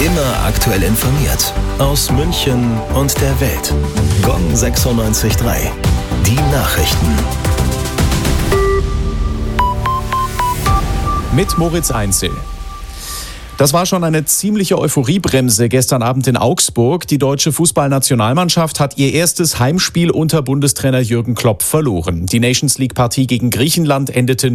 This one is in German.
Immer aktuell informiert. Aus München und der Welt. Gong 96.3. Die Nachrichten. Mit Moritz Einzel. Das war schon eine ziemliche Euphoriebremse gestern Abend in Augsburg. Die deutsche Fußballnationalmannschaft hat ihr erstes Heimspiel unter Bundestrainer Jürgen Klopp verloren. Die Nations-League-Partie gegen Griechenland endete